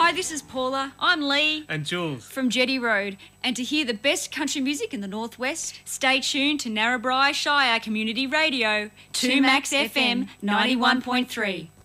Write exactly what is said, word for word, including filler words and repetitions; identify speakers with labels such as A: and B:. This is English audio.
A: Hi, this is Paula. I'm Lee.
B: And Jules.
A: From Jetty Road. And to hear the best country music in the Northwest, stay tuned to Narrabri Shire Community Radio, two Max F M ninety-one point three.